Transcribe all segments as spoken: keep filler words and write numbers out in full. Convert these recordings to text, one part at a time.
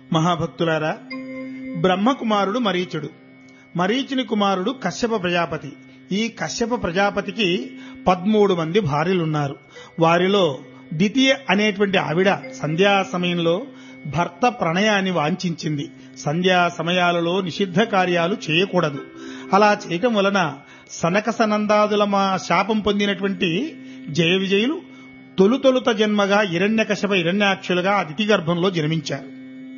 మహాభక్తులారా, బ్రహ్మకుమారుడు మరీచుడు, మరీచుని కుమారుడు కశ్యప ప్రజాపతి. ఈ కశ్యప ప్రజాపతికి పదమూడు మంది భార్యలున్నారు. వారిలో ద్వితీయ అనేటువంటి ఆవిడ సంధ్యా సమయంలో భర్త ప్రణయాన్ని వాంఛించింది. సంధ్యా సమయాలలో నిషిద్ధ కార్యాలు చేయకూడదు. అలా చేయటం వలన సనక సనందాదుల మా శాపం పొందినటువంటి జయ విజయులు తొలుతొలుత జన్మగా హిరణ్యకశప హిరణ్యాక్షులుగా అతిథి గర్భంలో జన్మించారు.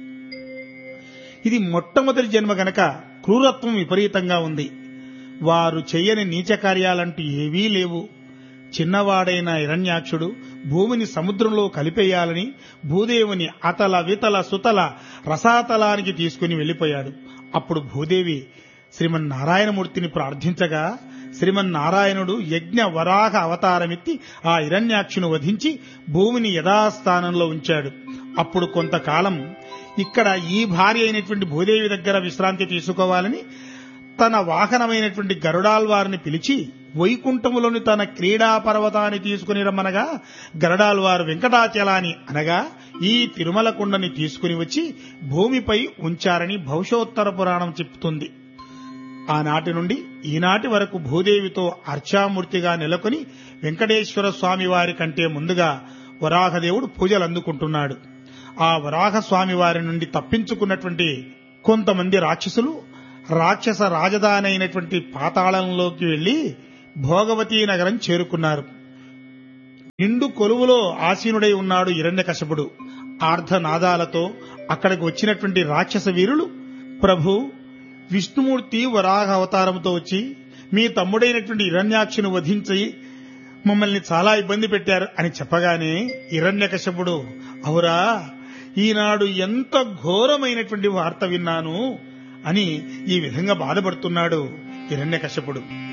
ఇది మొట్టమొదటి జన్మ గనక క్రూరత్వం విపరీతంగా ఉంది. వారు చెయ్యని నీచ కార్యాలంటూ ఏవీ లేవు. చిన్నవాడైన హిరణ్యాక్షుడు భూమిని సముద్రంలో కలిపేయాలని భూదేవుని అతల వితల సుతల రసాతలానికి తీసుకుని వెళ్లిపోయాడు. అప్పుడు భూదేవి శ్రీమన్నారాయణమూర్తిని ప్రార్థించగా శ్రీమన్నారాయణుడు యజ్ఞ వరాహ అవతారమెత్తి ఆ హిరణ్యాక్షును వధించి భూమిని యథాస్థానంలో ఉంచాడు. అప్పుడు కొంతకాలం ఇక్కడ ఈ భార్య అయినటువంటి భూదేవి దగ్గర విశ్రాంతి తీసుకోవాలని తన వాహనమైనటువంటి గరుడాల్వారిని పిలిచి వైకుంఠములోని తన క్రీడా పర్వతాన్ని తీసుకుని రమ్మనగా గరుడాల్వారు వెంకటాచలాని అనగా ఈ తిరుమల కొండని తీసుకుని వచ్చి భూమిపై ఉంచారని భవిష్యోత్తర పురాణం చెప్తుంది. ఆనాటి నుండి ఈనాటి వరకు భూదేవితో అర్చామూర్తిగా నెలకొని వెంకటేశ్వర స్వామి వారి కంటే ముందుగా వరాహదేవుడు పూజలు అందుకుంటున్నాడు. ఆ వరాహస్వామి వారి నుండి తప్పించుకున్నటువంటి కొంతమంది రాక్షసులు రాక్షస రాజధాని అయినటువంటి పాతాళంలోకి వెళ్లి భోగవతీ నగరం చేరుకున్నారు. నిండు కొలువులో ఆసీనుడై ఉన్నాడు హిరణ్యకశపుడు. ఆర్ధనాదాలతో అక్కడికి వచ్చినటువంటి రాక్షస వీరులు, ప్రభు, విష్ణుమూర్తి వరాహ అవతారంతో వచ్చి మీ తమ్ముడైనటువంటి హిరణ్యాక్షును వధించి మమ్మల్ని చాలా ఇబ్బంది పెట్టారు అని చెప్పగానే హిరణ్యకశపుడు, అవురా, ఈనాడు ఎంత ఘోరమైనటువంటి వార్త విన్నాను అని ఈ విధంగా బాధపడుతున్నాడు హిరణ్యకశపుడు.